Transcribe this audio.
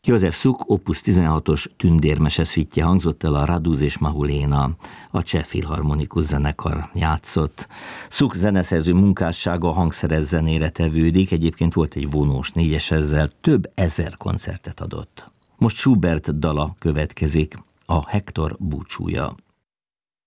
József Suk opus 16-os tündérmese szvitje hangzott el, a Raduz és Mahuléna, a Cseh Filharmonikus Zenekar játszott. Suk zeneszerző munkássága a hangszeres zenére tevődik, egyébként volt egy vonós négyes, ezzel több ezer koncertet adott. Most Schubert dala következik, a Hektor búcsúja.